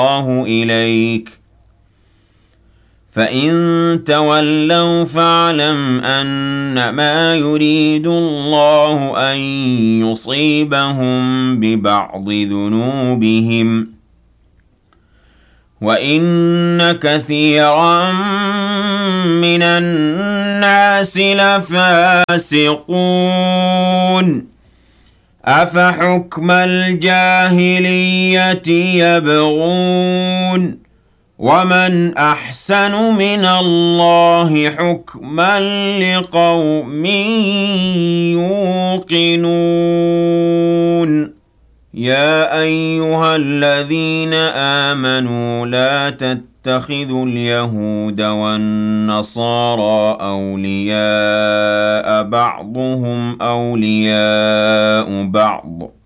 الله إليك فإن تولوا فاعلم أنما يريد الله أن يصيبهم ببعض ذنوبهم وإن كثيرا من الناس لفاسقون أفحكم الجاهلية يبغون ومن أحسن من الله حكما لقوم يوقنون يا أيها الذين آمنوا لا تتخذوا اليهود والنصارى أولياء بعضهم أولياء بعض